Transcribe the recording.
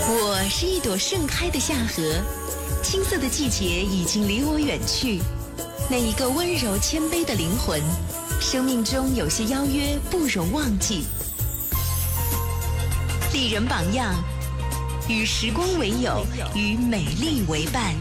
我是一朵盛开的夏荷，青涩的季节已经离我远去。那一个温柔谦卑的灵魂，生命中有些邀约不容忘记。丽人榜样，与时光为友，与美丽为伴。